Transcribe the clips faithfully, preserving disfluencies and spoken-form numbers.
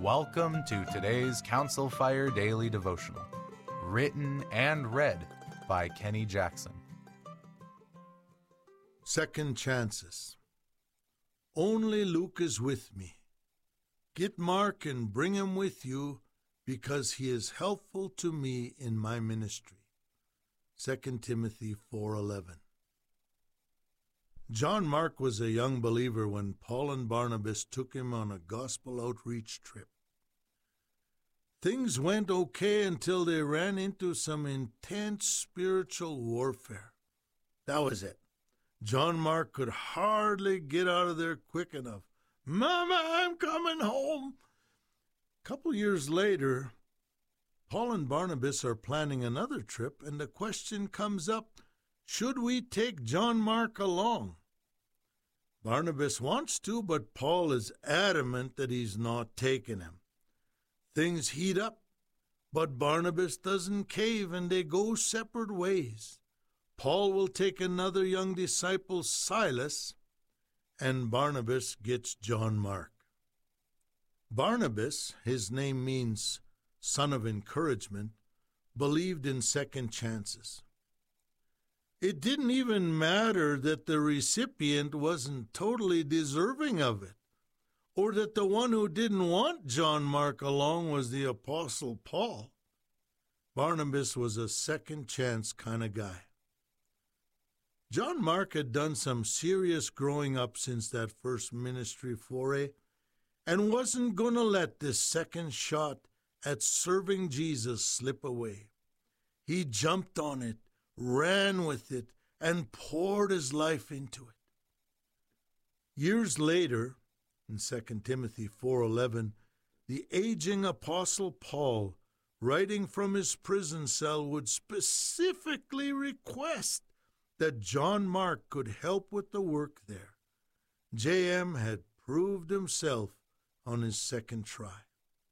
Welcome to today's Council Fire Daily Devotional, written and read by Kenny Jackson. Second Chances. Only Luke is with me. Get Mark and bring him with you because he is helpful to me in my ministry. Second Timothy four eleven. John Mark was a young believer when Paul and Barnabas took him on a gospel outreach trip. Things went okay until they ran into some intense spiritual warfare. That was it. John Mark could hardly get out of there quick enough. "Mama, I'm coming home." A couple years later, Paul and Barnabas are planning another trip, and the question comes up, should we take John Mark along? Barnabas wants to, but Paul is adamant that he's not taking him. Things heat up, but Barnabas doesn't cave and they go separate ways. Paul will take another young disciple, Silas, and Barnabas gets John Mark. Barnabas, his name means son of encouragement, believed in second chances. It didn't even matter that the recipient wasn't totally deserving of it, or that the one who didn't want John Mark along was the Apostle Paul. Barnabas was a second chance kind of guy. John Mark had done some serious growing up since that first ministry foray and wasn't going to let this second shot at serving Jesus slip away. He jumped on it, ran with it, and poured his life into it. Years later, in Second Timothy four eleven, the aging Apostle Paul, writing from his prison cell, would specifically request that John Mark could help with the work there. J M had proved himself on his second try.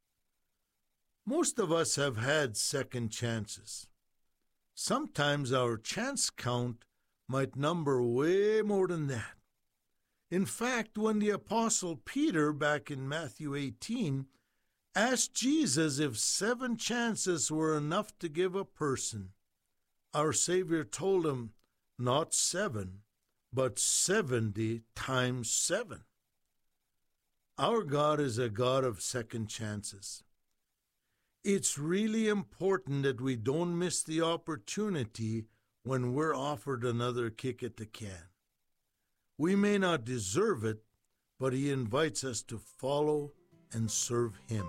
Most of us have had second chances. Sometimes our chance count might number way more than that. In fact, when the Apostle Peter, back in Matthew eighteen, asked Jesus if seven chances were enough to give a person, our Savior told him, not seven, but seventy times seven. Our God is a God of second chances. It's really important that we don't miss the opportunity when we're offered another kick at the can. We may not deserve it, but He invites us to follow and serve Him.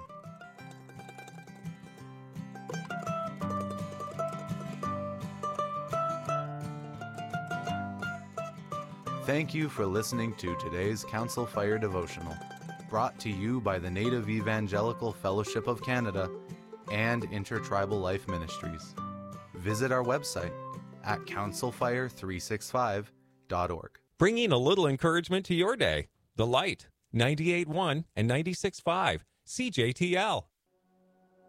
Thank you for listening to today's Council Fire Devotional, brought to you by the Native Evangelical Fellowship of Canada and Intertribal Life Ministries. Visit our website at council fire three sixty-five dot org. Bringing a little encouragement to your day. The Light, ninety-eight point one and ninety-six point five, C J T L.